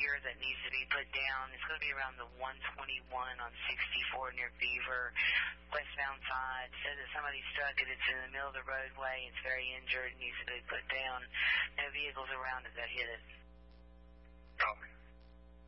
here that needs to be put down. It's going to be around the 121 on 64 near Beaver, westbound side. Said that somebody struck it. It's in the middle of the roadway. It's very injured. Needs to be put down. No vehicles around it that hit it. Copy.